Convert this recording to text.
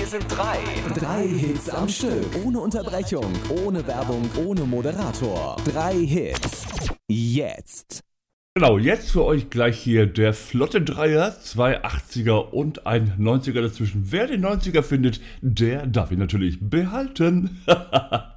Hier sind drei Hits am Stück. Ohne Unterbrechung, ohne Werbung, ohne Moderator. 3 Hits. Jetzt. Genau, jetzt für euch gleich hier der flotte Dreier, 2 80er und ein 90er dazwischen. Wer den 90er findet, der darf ihn natürlich behalten.